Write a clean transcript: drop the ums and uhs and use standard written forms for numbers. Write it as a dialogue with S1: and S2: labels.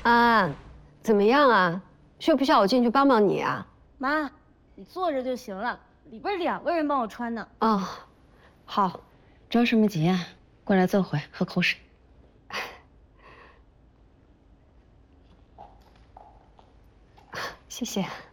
S1: 安，怎么样啊？需不需要我进去帮帮你啊？
S2: 妈，你坐着就行了，里边2个人帮我穿呢。
S1: 哦，好，
S3: 着什么急啊？过来坐会，喝口水。
S1: 谢谢。